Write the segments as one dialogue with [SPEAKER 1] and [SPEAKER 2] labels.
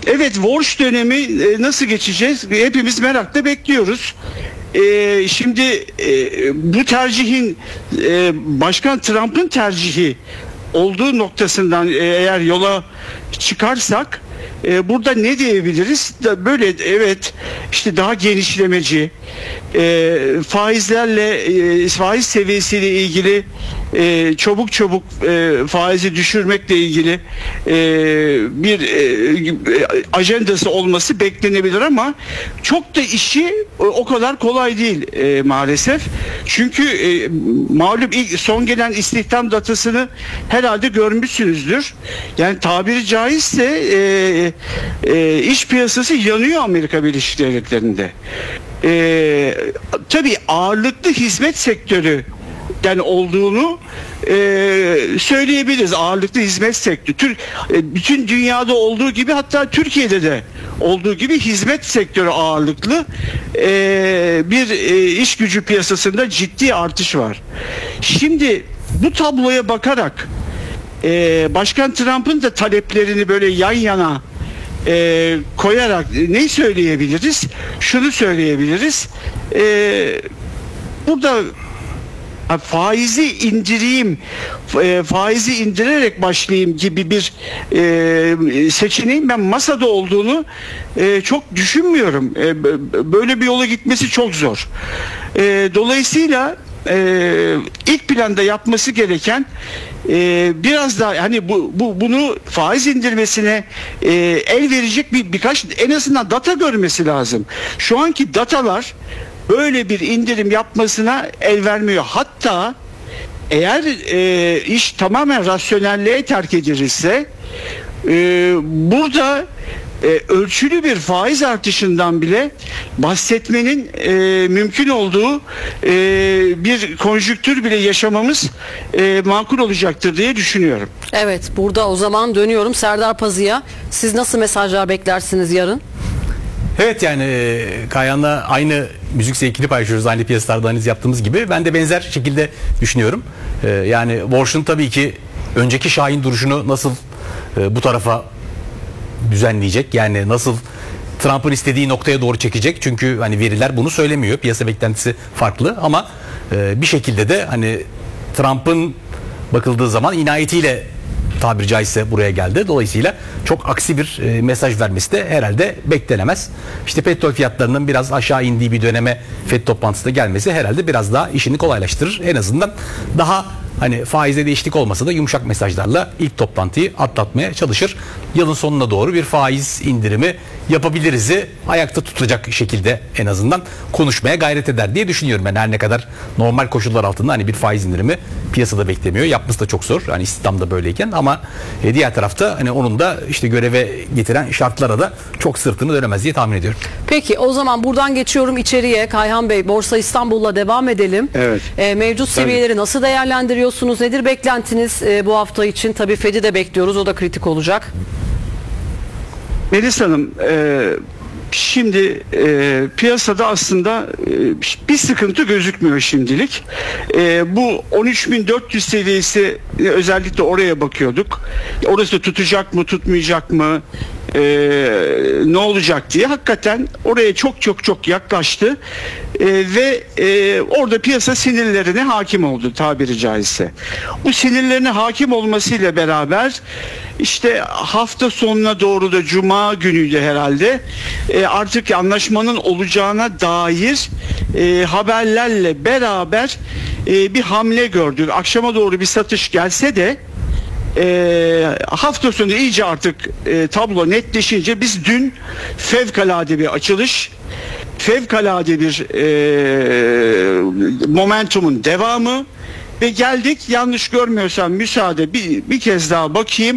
[SPEAKER 1] Evet, Walsh dönemi nasıl geçeceğiz? Hepimiz merakla bekliyoruz. Şimdi bu tercihin Başkan Trump'ın tercihi olduğu noktasından eğer yola çıkarsak burada ne diyebiliriz? Böyle evet, işte daha genişlemeci, faizlerle faiz seviyesiyle ilgili çabuk faizi düşürmekle ilgili bir ajandası olması beklenebilir ama çok da işi o kadar kolay değil maalesef. Çünkü malum ilk son gelen istihdam datasını herhalde görmüşsünüzdür. Yani tabiri caizse iş piyasası yanıyor Amerika Birleşik Devletleri'nde. Tabii ağırlıklı hizmet sektörü yani olduğunu söyleyebiliriz. Ağırlıklı hizmet sektörü. Bütün dünyada olduğu gibi, hatta Türkiye'de de olduğu gibi hizmet sektörü ağırlıklı bir iş gücü piyasasında ciddi artış var. Şimdi bu tabloya bakarak Başkan Trump'ın da taleplerini böyle yan yana koyarak ne söyleyebiliriz? Şunu söyleyebiliriz. Burada faizi indireyim, faizi indirerek başlayayım gibi bir seçeneğin ben masada olduğunu çok düşünmüyorum. Böyle bir yola gitmesi çok zor. Dolayısıyla ilk planda yapması gereken biraz daha hani bunu faiz indirmesine el verecek birkaç en azından data görmesi lazım. Şu anki datalar böyle bir indirim yapmasına el vermiyor. Hatta eğer iş tamamen rasyonelliğe terk edilirse burada ölçülü bir faiz artışından bile bahsetmenin mümkün olduğu bir konjüktür bile yaşamamız makul olacaktır diye düşünüyorum.
[SPEAKER 2] Evet, burada o zaman dönüyorum Serdar Pazı'ya. Siz nasıl mesajlar beklersiniz yarın?
[SPEAKER 3] Evet, yani Kayhan'la aynı müzik zevkini paylaşıyoruz, aynı piyasalarda analiz yaptığımız gibi. Ben de benzer şekilde düşünüyorum. Yani Walsh'ın tabii ki önceki Şahin duruşunu nasıl bu tarafa düzenleyecek, yani nasıl Trump'ın istediği noktaya doğru çekecek. Çünkü hani veriler bunu söylemiyor. Piyasa beklentisi farklı ama bir şekilde de hani Trump'ın bakıldığı zaman inayetiyle tabiri caizse buraya geldi. Dolayısıyla çok aksi bir mesaj vermesi de herhalde beklenemez. İşte petrol fiyatlarının biraz aşağı indiği bir döneme FED toplantısında gelmesi herhalde biraz daha işini kolaylaştırır. En azından daha hani faizde değişiklik olmasa da yumuşak mesajlarla ilk toplantıyı atlatmaya çalışır. Yılın sonuna doğru bir faiz indirimi yapabiliriz'i ayakta tutacak şekilde en azından konuşmaya gayret eder diye düşünüyorum. Ben her ne kadar normal koşullar altında hani bir faiz indirimi piyasada beklemiyor. Yapması da çok zor. Hani istihdamda böyleyken ama diğer tarafta hani onun da işte göreve getiren şartlara da çok sırtını dönemez diye tahmin ediyorum.
[SPEAKER 2] Peki o zaman buradan geçiyorum içeriye. Kayhan Bey, Borsa İstanbul'la devam edelim.
[SPEAKER 1] Evet.
[SPEAKER 2] Mevcut seviyeleri nasıl değerlendiriyorsunuz? Nedir beklentiniz bu hafta için? Tabii Fed'i de bekliyoruz. O da kritik olacak.
[SPEAKER 1] Melis Hanım, şimdi piyasada aslında bir sıkıntı gözükmüyor şimdilik. Bu 13.400 seviyesi, özellikle oraya bakıyorduk. Orası tutacak mı, tutmayacak mı, ne olacak diye. Hakikaten oraya çok yaklaştı ve orada piyasa sinirlerine hakim oldu tabiri caizse. Bu sinirlerine hakim olmasıyla beraber işte hafta sonuna doğru da Cuma günüydü herhalde, artık anlaşmanın olacağına dair haberlerle beraber bir hamle gördük. Akşama doğru bir satış gelse de hafta sonu iyice artık tablo netleşince biz dün fevkalade bir açılış, fevkalade bir momentumun devamı ve geldik, yanlış görmüyorsam müsaade bir kez daha bakayım,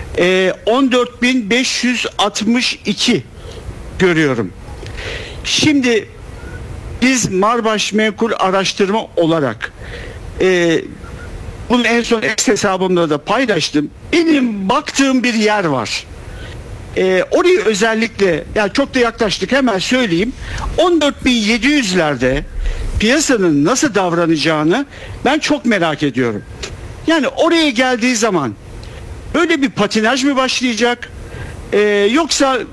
[SPEAKER 1] 14.562 görüyorum. Şimdi biz Marbaş Menkul Araştırma olarak bunu en son X hesabımda da paylaştım. Benim baktığım bir yer var. Orayı özellikle, yani çok da yaklaştık, hemen söyleyeyim. 14.700'lerde piyasanın nasıl davranacağını ben çok merak ediyorum. Yani oraya geldiği zaman böyle bir patinaj mı başlayacak? Yoksa